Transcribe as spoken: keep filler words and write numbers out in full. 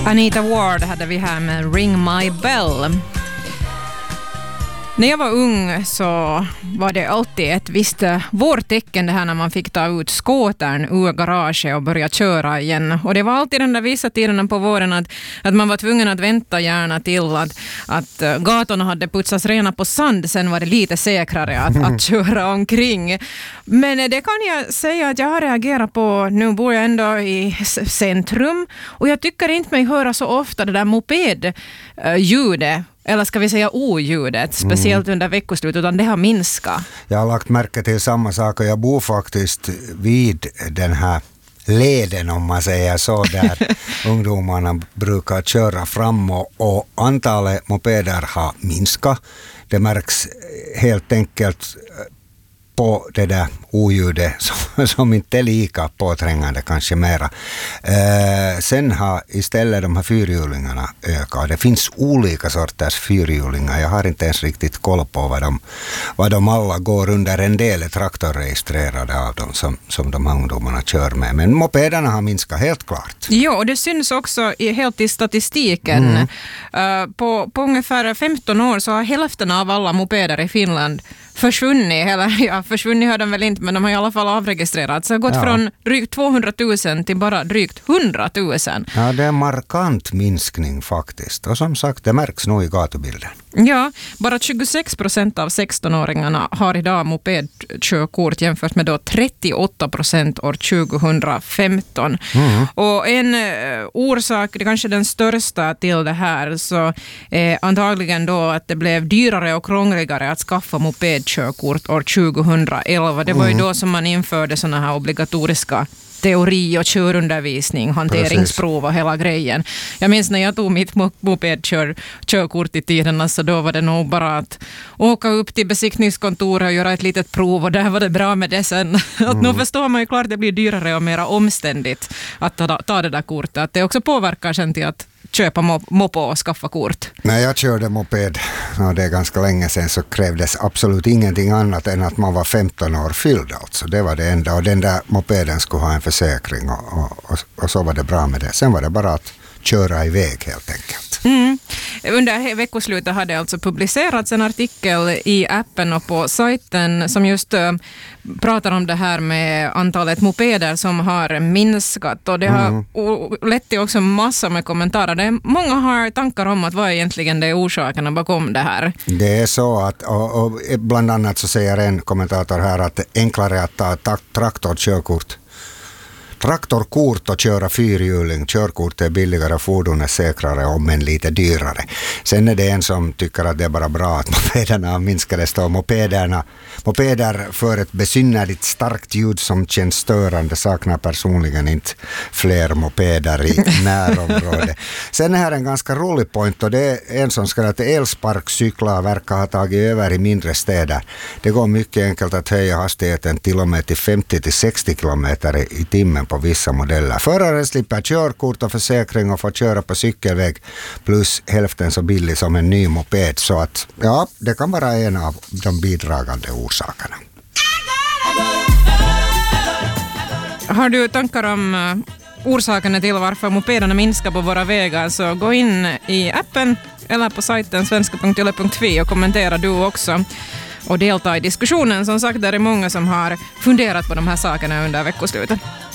Anita Ward hade vi här med Ring My Bell. När jag var ung så var det alltid ett visst vårtecken det här när man fick ta ut skåtern ur garaget och börja köra igen. Och det var alltid den där vissa tiden på våren att, att man var tvungen att vänta gärna till att, att gatorna hade putsats rena på sand. Sen var det lite säkrare att, att köra omkring. Men det kan jag säga att jag har reagerat på. Nu bor jag ändå i centrum och jag tycker inte mig höra så ofta det där mopedljudet. Eller ska vi säga oljudet, speciellt mm. under veckoslut, utan det har minskat. Jag har lagt märke till samma sak och jag bor faktiskt vid den här leden, om man säger så, där ungdomarna brukar köra fram och, och antalet mopeder har minskat. Det märks helt enkelt på det där oljudet som, som inte är lika påträngande kanske mera. Eh, sen har istället de här fyrhjulingarna ökat. Det finns olika sorters fyrhjulingar. Jag har inte ens riktigt koll på vad de, vad de alla går under. En del är traktorregistrerade av dem som, som de här ungdomarna kör med. Men mopederna har minskat helt klart. Ja, och det syns också i, helt i statistiken. Mm. Uh, på, på ungefär femton år så har hälften av alla mopeder i Finland försvunnit, eller ja, försvunnit har de väl inte, men de har i alla fall avregistrerats. Så det har gått ja. från drygt tvåhundratusen till bara drygt hundratusen. Ja, det är en markant minskning faktiskt. Och som sagt, det märks nog i gatubilden. Ja, bara tjugosex procent av sextonåringarna har idag mopedkörkort jämfört med då trettioåtta procent år tjugohundrafemton. Mm. Och en uh, orsak, det kanske den största till det här, så är antagligen då att det blev dyrare och krångligare att skaffa mopedkörkort år tjugohundraelva. Det var ju då som man införde såna här obligatoriska teori- och körundervisning, hanteringsprov och hela grejen. Jag minns när jag tog mitt mopedkörkort i tiden, alltså då var det nog bara att åka upp till besiktningskontoret och göra ett litet prov, och där var det bra med det sen. Mm. Att nu förstår man ju klart att det blir dyrare och mer omständigt att ta, ta det där kortet. Att det också påverkar sen till att köpa mopo och skaffa kort. När jag körde moped, och det är ganska länge sedan, så krävdes absolut ingenting annat än att man var femton år fylld. Alltså. Det var det enda. Och den där mopeden skulle ha en försäkring och, och, och, och så var det bra med det. Sen var det bara att köra iväg helt enkelt. Mm. Under veckoslutet hade alltså publicerats en artikel i appen och på sajten som just uh, pratar om det här med antalet mopeder som har minskat, och det har mm. lett till också massor med kommentarer. Det, många har tankar om att vad egentligen det är orsakerna bakom det här. Det är så att, och, och bland annat så säger en kommentator här att det är enklare att ta traktorkörkort. Traktorkort och köra fyrhjuling. Körkort är billigare, fordon är säkrare om än lite dyrare. Sen är det en som tycker att det är bara bra att mopederna har minskades då. Mopederna, mopeder för ett besynnerligt starkt ljud som känns störande, saknar personligen inte fler mopeder i närområdet. Sen är här en ganska rolig point, och det är en som skriver att elsparkcyklar verkar ha tagit över i mindre städer. Det går mycket enkelt att höja hastigheten till och med till femtio till sextio kilometer i timmen på vissa modeller. Föraren slipper körkort och försäkring och får köra på cykelväg plus hälften så billig som en ny moped. Så att ja, det kan vara en av de bidragande orsakerna. Har du tankar om orsakerna till varför mopederna minskar på våra vägar, så gå in i appen eller på sajten svenska punkt yle punkt fi och kommentera du också. Och delta i diskussionen. Som sagt, det är många som har funderat på de här sakerna under veckoslutet.